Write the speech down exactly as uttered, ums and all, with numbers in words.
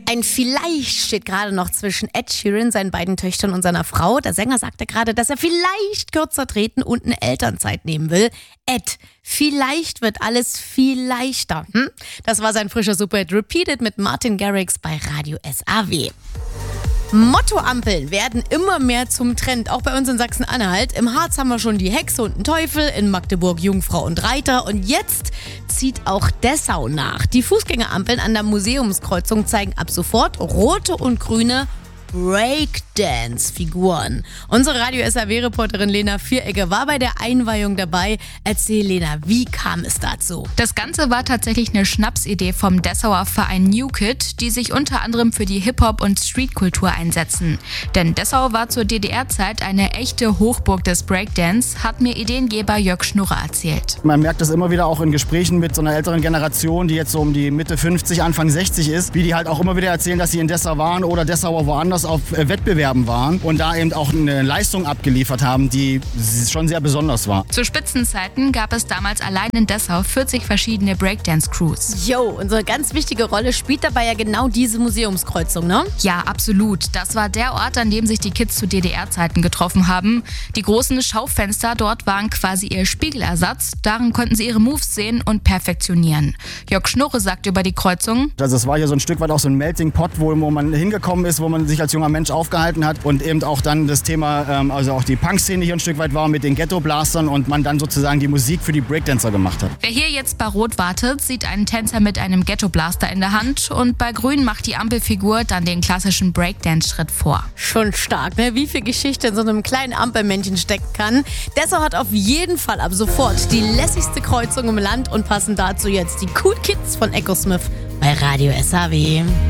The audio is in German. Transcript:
Ein Vielleicht steht gerade noch zwischen Ed Sheeran, seinen beiden Töchtern und seiner Frau. Der Sänger sagte gerade, dass er vielleicht kürzer treten und eine Elternzeit nehmen will. Ed, vielleicht wird alles viel leichter. Hm? Das war sein frischer Superhit Repeated mit Martin Garrix bei Radio S A W. Mottoampeln werden immer mehr zum Trend, auch bei uns in Sachsen-Anhalt. Im Harz haben wir schon die Hexe und den Teufel, in Magdeburg Jungfrau und Reiter und jetzt zieht auch Dessau nach. Die Fußgängerampeln an der Museumskreuzung zeigen ab sofort rote und grüne Breakdance-Figuren. Unsere Radio S A W-Reporterin Lena Vierecke war bei der Einweihung dabei. Erzähl, Lena, wie kam es dazu? Das Ganze war tatsächlich eine Schnapsidee vom Dessauer Verein New Kid, die sich unter anderem für die Hip-Hop- und Streetkultur einsetzen. Denn Dessau war zur D D R-Zeit eine echte Hochburg des Breakdance, hat mir Ideengeber Jörg Schnurrer erzählt. Man merkt das immer wieder auch in Gesprächen mit so einer älteren Generation, die jetzt so um die Mitte fünfzig, Anfang sechzig ist, wie die halt auch immer wieder erzählen, dass sie in Dessau waren oder Dessauer woanders auf Wettbewerben waren und da eben auch eine Leistung abgeliefert haben, die schon sehr besonders war. Zu Spitzenzeiten gab es damals allein in Dessau vierzig verschiedene Breakdance-Crews. Jo, und so eine ganz wichtige Rolle spielt dabei ja genau diese Museumskreuzung, ne? Ja, absolut. Das war der Ort, an dem sich die Kids zu D D R-Zeiten getroffen haben. Die großen Schaufenster dort waren quasi ihr Spiegelersatz. Darin konnten sie ihre Moves sehen und perfektionieren. Jörg Schnurre sagt über die Kreuzung: Also es war hier so ein Stück weit auch so ein Melting Pot, wo, wo man hingekommen ist, wo man sich als junger Mensch aufgehalten hat und eben auch dann das Thema, ähm, also auch die Punk-Szene hier ein Stück weit war mit den Ghetto-Blastern und man dann sozusagen die Musik für die Breakdancer gemacht hat. Wer hier jetzt bei Rot wartet, sieht einen Tänzer mit einem Ghetto-Blaster in der Hand und bei Grün macht die Ampelfigur dann den klassischen Breakdance-Schritt vor. Schon stark, ne? Wie viel Geschichte in so einem kleinen Ampelmännchen stecken kann. Dessau hat auf jeden Fall ab sofort die lässigste Kreuzung im Land und passen dazu jetzt die Cool Kids von Echosmith bei Radio S A W.